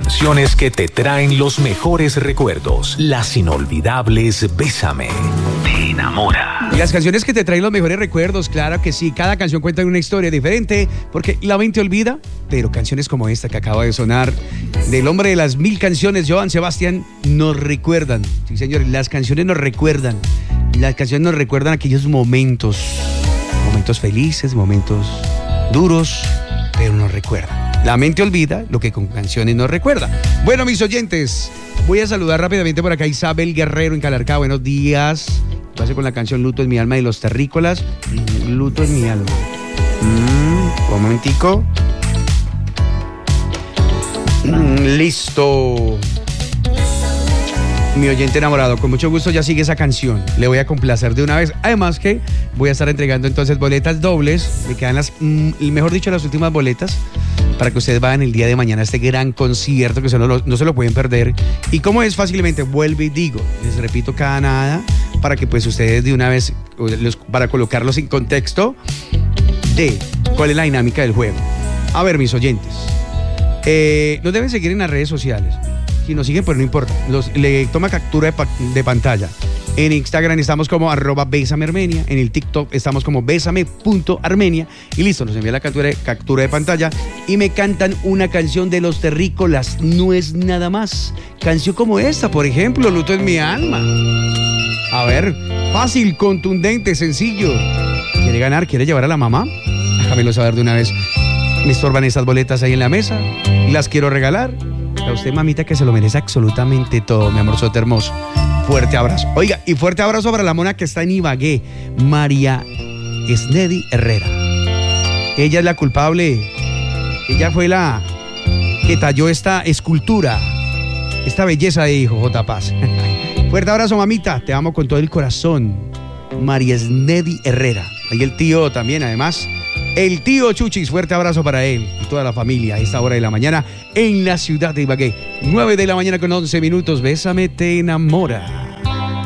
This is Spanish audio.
canciones que te traen los mejores recuerdos. Las inolvidables Bésame te enamora. Y las canciones que te traen los mejores recuerdos, claro que sí. Cada canción cuenta una historia diferente, porque la mente olvida, pero canciones como esta que acaba de sonar, del hombre de las 1000 canciones, Joan Sebastián, nos recuerdan. Sí, señores, las canciones nos recuerdan. Las canciones nos recuerdan aquellos momentos felices, momentos duros, pero nos recuerdan. La mente olvida lo que con canciones nos recuerda. Bueno, mis oyentes, voy a saludar rápidamente por acá a Isabel Guerrero en Calarcá. Buenos días. Lo hace con la canción Luto en mi alma de Los Terrícolas. Luto en mi alma. Un momentico. Listo. Mi oyente enamorado, con mucho gusto ya sigue esa canción. Le voy a complacer de una vez. Además que voy a estar entregando entonces boletas dobles. Me quedan las últimas boletas para que ustedes vayan el día de mañana a este gran concierto que no se lo pueden perder. Y como es fácilmente, vuelvo y digo, les repito cada nada para que pues ustedes de una vez, para colocarlos en contexto de cuál es la dinámica del juego. A ver, mis oyentes, nos deben seguir en las redes sociales. Si nos siguen, pues no importa. Le toma captura de pantalla. En Instagram estamos como @bésamearmenia. En el TikTok estamos como bésame.armenia. Y listo, nos envía la captura de pantalla. Y me cantan una canción de Los Terrícolas. No es nada más. Canción como esta, por ejemplo, Luto en mi alma. A ver, fácil, contundente, sencillo. ¿Quiere ganar? ¿Quiere llevar a la mamá? Déjamelo saber de una vez. Me estorban estas boletas ahí en la mesa. Las quiero regalar. A usted, mamita, que se lo merece absolutamente todo, mi amorzote hermoso. Fuerte abrazo. Oiga, y fuerte abrazo para la mona que está en Ibagué, María Esnedi Herrera. Ella es la culpable. Ella fue la que talló esta escultura, esta belleza de hijo, J. Paz. Fuerte abrazo, mamita. Te amo con todo el corazón. María Esnedi Herrera. Ahí el tío también, además. El tío Chuchis, fuerte abrazo para él y toda la familia a esta hora de la mañana en la ciudad de Ibagué. 9 de la mañana con 11 minutos. Bésame, te enamora.